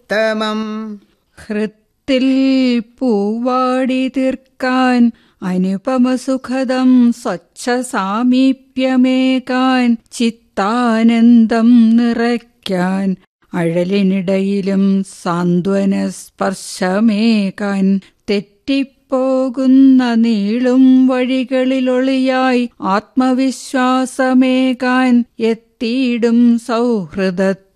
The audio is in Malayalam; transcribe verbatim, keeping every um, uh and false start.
ഉത്തമം. ഹൃത്തിൽ പൂവാടി തീർക്കാൻ അനുപമസുഖദം സ്വച്ഛ സാമീപ്യമേകാൻ ചിത്താനന്ദം നിറയ്ക്കാൻ അഴലിനിടയിലും സാന്ത്വന സ്പർശമേകാൻ തെറ്റിപ്പോകുന്ന നീളും വഴികളിലൊളിയായി ആത്മവിശ്വാസമേകാൻ എത്തിയിടും സൗഹൃദ